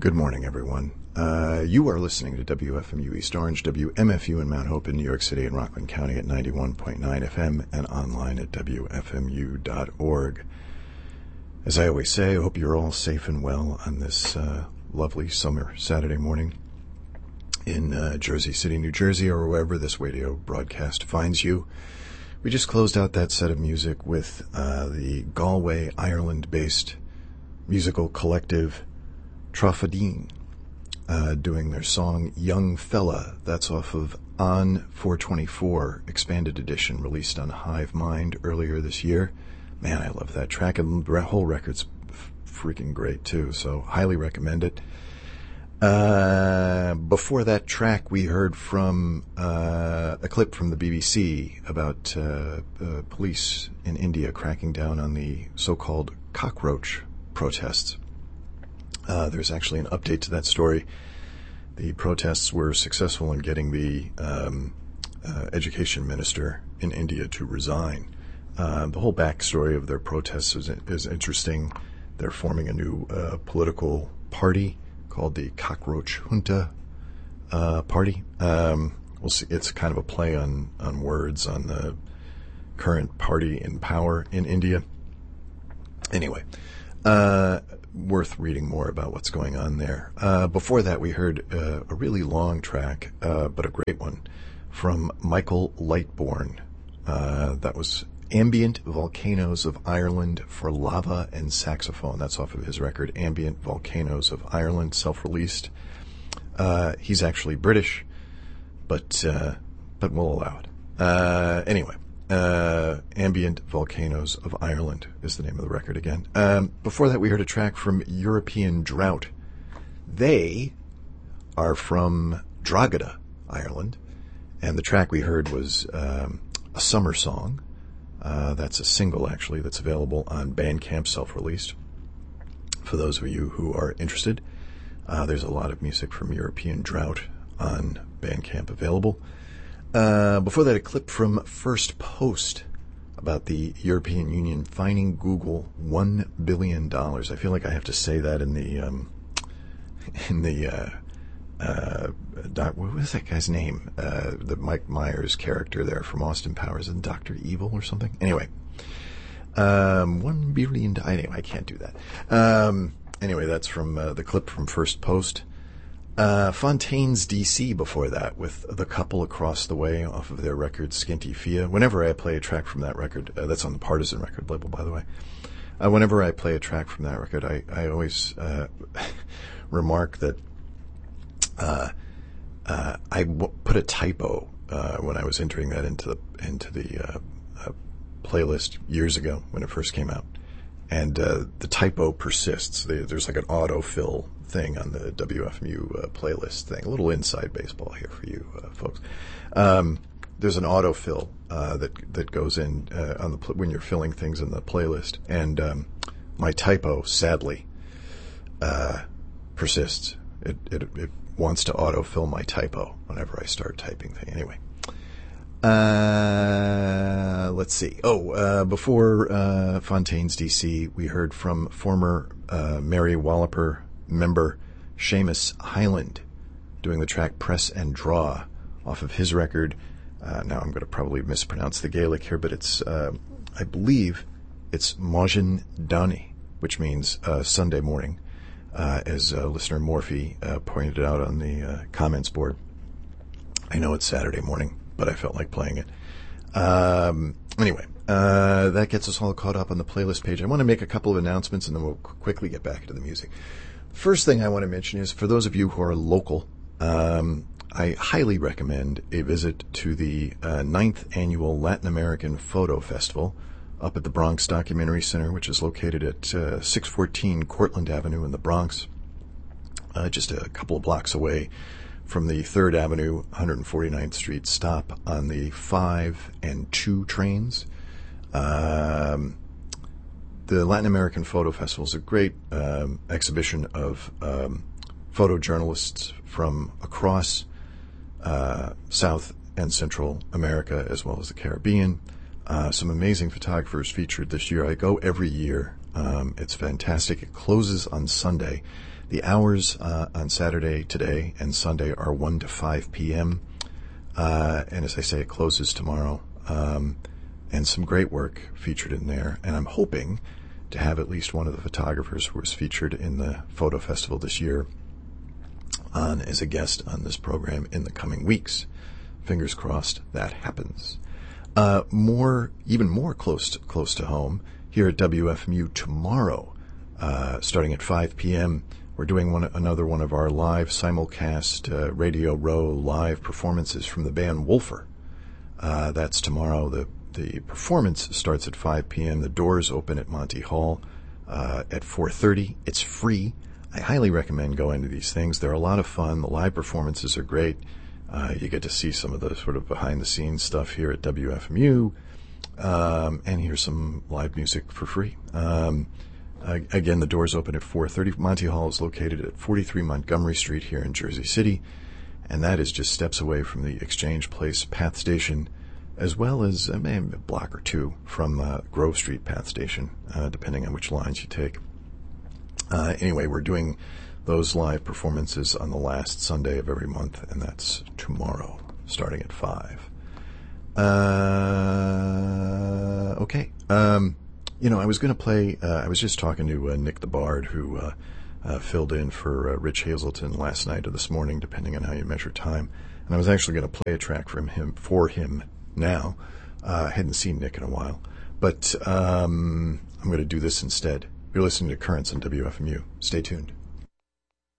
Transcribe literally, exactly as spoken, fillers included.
Good morning, everyone. Uh, you are listening to W F M U East Orange, W M F U in Mount Hope in New York City and Rockland County at ninety-one point nine F M and online at W F M U dot org. As I always say, I hope you're all safe and well on this uh, lovely summer Saturday morning in uh, Jersey City, New Jersey, or wherever this radio broadcast finds you. We just closed out that set of music with uh, the Galway, Ireland-based musical collective Trafadine, uh, doing their song Young Fella. That's off of On four twenty-four Expanded Edition, released on Hive Mind earlier this year. Man, I love that track, and the whole record's f- freaking great, too, so highly recommend it. Uh, before that track, we heard from uh, a clip from the B B C about uh, uh, police in India cracking down on the so-called cockroach protests. Uh, there's actually an update to that story. The protests were successful in getting the um, uh, education minister in India to resign. Uh, the whole backstory of their protests is, is interesting. They're forming a new uh, political party called the Cockroach Junta uh, Party. Um, we'll see. It's kind of a play on, on words on the current party in power in India. Anyway, uh, worth reading more about what's going on there. Uh, before that, we heard uh, a really long track, uh, but a great one, from Michael Lightbourne. Uh, that was Ambient Volcanoes of Ireland for Lava and Saxophone. That's off of his record, Ambient Volcanoes of Ireland, self-released. Uh, he's actually British, but uh, but we'll allow it. Uh, anyway, uh, Ambient Volcanoes of Ireland is the name of the record again. Um, before that, we heard a track from European Drought. They are from Drogheda, Ireland, and the track we heard was um, A Summer Song. Uh, that's a single, actually, that's available on Bandcamp, self-released. For those of you who are interested, uh, there's a lot of music from European Drought on Bandcamp available. Uh, before that, a clip from First Post about the European Union fining Google one billion dollars. I feel like I have to say that in the, um, in the, uh, Uh, doc, what was that guy's name? Uh, the Mike Myers character there from Austin Powers, and Doctor Evil or something. Anyway, um, one billion. Anyway, I can't do that. Um, anyway, that's from uh, the clip from First Post. Uh, Fontaines D C before that, with The Couple Across the Way off of their record Skinty Fia. Whenever I play a track from that record, uh, that's on the Partisan record label, by the way. Uh, whenever I play a track from that record, I I always uh, remark that. Uh, uh, I w- put a typo uh, when I was entering that into the into the uh, uh, playlist years ago when it first came out, and uh, the typo persists. There's like an autofill thing on the W F M U uh, playlist thing. A little inside baseball here for you uh, folks. Um, there's an autofill uh, that that goes in uh, on the pl- when you're filling things in the playlist, and um, my typo sadly uh, persists. It it it wants to autofill my typo whenever I start typing thing. Anyway, uh, let's see. Oh, uh, before uh, Fontaines D C, we heard from former uh, Mary Walliper member Seamus Hyland doing the track Press and Draw off of his record. Uh, now I'm going to probably mispronounce the Gaelic here, but it's, uh, I believe it's Mojan Dani, which means uh, Sunday morning. Uh, as uh, listener Morphe uh, pointed out on the uh, comments board. I know it's Saturday morning, but I felt like playing it. Um, anyway, uh, that gets us all caught up on the playlist page. I want to make a couple of announcements, and then we'll quickly get back into the music. First thing I want to mention is, for those of you who are local, um, I highly recommend a visit to the uh, ninth Annual Latin American Photo Festival up at the Bronx Documentary Center, which is located at uh, six fourteen Cortlandt Avenue in the Bronx, uh, just a couple of blocks away from the third Avenue, one hundred forty-ninth Street stop on the five and two trains. Um, the Latin American Photo Festival is a great um, exhibition of um, photojournalists from across uh, South and Central America, as well as the Caribbean. Uh, some amazing photographers featured this year. I go every year. Um, it's fantastic. It closes on Sunday. The hours uh, on Saturday today and Sunday are one to five p.m., uh, and as I say, it closes tomorrow. Um, and some great work featured in there, and I'm hoping to have at least one of the photographers who was featured in the photo festival this year on as a guest on this program in the coming weeks. Fingers crossed that happens. Uh, more, even more close to, close to home, here at W F M U tomorrow, uh, starting at five p.m., we're doing one, another one of our live simulcast uh, Radio Row live performances from the band Wolfer. Uh, that's tomorrow. The The performance starts at five p.m. The doors open at Monty Hall uh, at four thirty. It's free. I highly recommend going to these things. They're a lot of fun. The live performances are great. Uh, you get to see some of the sort of behind-the-scenes stuff here at W F M U um, and hear some live music for free. Um, uh, again, the doors open at four thirty. Monty Hall is located at forty-three Montgomery Street here in Jersey City, and that is just steps away from the Exchange Place Path Station, as well as uh, maybe a block or two from uh, Grove Street Path Station, uh, depending on which lines you take. Uh, anyway, we're doing those live performances on the last Sunday of every month, and that's tomorrow, starting at five. Uh, okay. Um, you know, I was going to play, uh, I was just talking to uh, Nick the Bard, who uh, uh, filled in for uh, Rich Hazelton last night or this morning, depending on how you measure time. And I was actually going to play a track from him for him now. Uh, I hadn't seen Nick in a while. But um, I'm going to do this instead. You're listening to Currents on W F M U. Stay tuned.